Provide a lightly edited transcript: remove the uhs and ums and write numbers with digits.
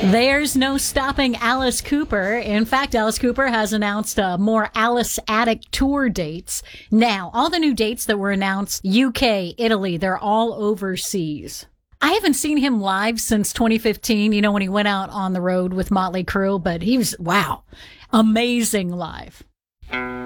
There's no stopping Alice Cooper. In fact, Alice Cooper has announced more Alice Attic tour dates. Now, all the new dates that were announced, UK, Italy, they're all overseas. I haven't seen him live since 2015, when he went out on the road with Motley Crue, but he was, wow, amazing live.